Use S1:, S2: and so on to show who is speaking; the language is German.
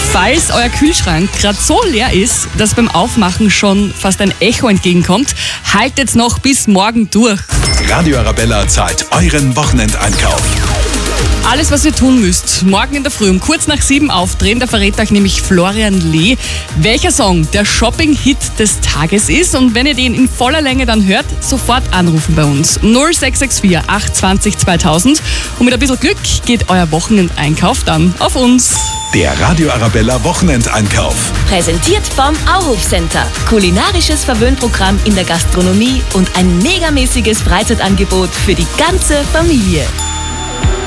S1: Falls euer Kühlschrank gerade so leer ist, dass beim Aufmachen schon fast ein Echo entgegenkommt, haltet's noch bis morgen durch.
S2: Radio Arabella zahlt euren Wochenendeinkauf.
S1: Alles, was ihr tun müsst, morgen in der Früh um kurz nach 7 aufdrehen. Da verrät euch nämlich Florian Lee, welcher Song der Shopping-Hit des Tages ist. Und wenn ihr den in voller Länge dann hört, sofort anrufen bei uns. 0664 820 2000. Und mit ein bisschen Glück geht euer Wochenendeinkauf dann auf uns.
S2: Der Radio Arabella Wochenendeinkauf.
S3: Präsentiert vom Auhof Center. Kulinarisches Verwöhnprogramm in der Gastronomie und ein megamäßiges Freizeitangebot für die ganze Familie.